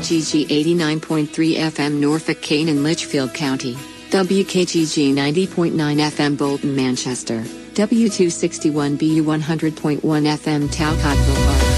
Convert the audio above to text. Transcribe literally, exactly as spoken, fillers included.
G G eighty-nine point three F M Norfolk, Kane and Litchfield County, W K G G ninety point nine F M Bolton, Manchester, W two sixty-one B U one hundred point one F M Talcott Boulevard.